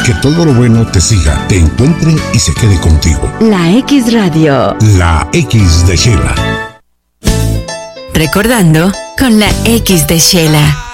Que todo lo bueno te siga, te encuentre y se quede contigo. La X Radio. La X de Sheila. Recordando con la X de Sheila.